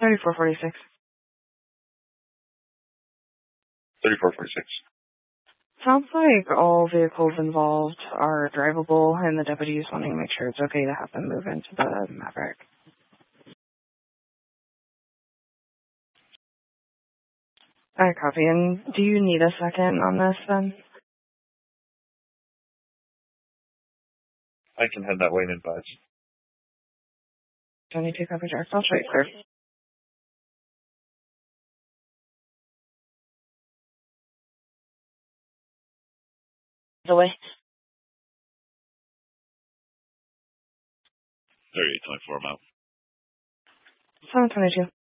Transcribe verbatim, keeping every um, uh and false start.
thirty-four forty-six. thirty-four forty-six. Sounds like all vehicles involved are drivable, and the deputies wanting to make sure it's okay to have them move into the Maverick. I copy. And do you need a second on this then? I can head that way and advise. twenty-two copy Jack. I'll try it clear. The way. thirty-eight twenty-four, I'm out. seven twenty-two.